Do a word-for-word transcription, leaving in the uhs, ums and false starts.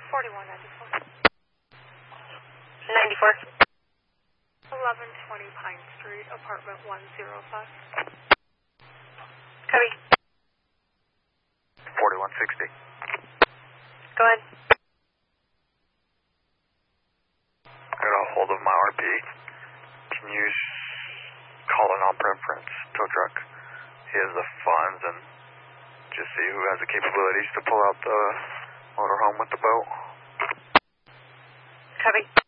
forty-one ninety-four. ninety-four. eleven twenty Pine Street, apartment one oh five. Copy. forty-one sixty. Go ahead. Got a hold of my R P. Can you call an on-preference tow truck? He has the funds, and just see who has the capabilities to pull out the motorhome with the boat. Copy.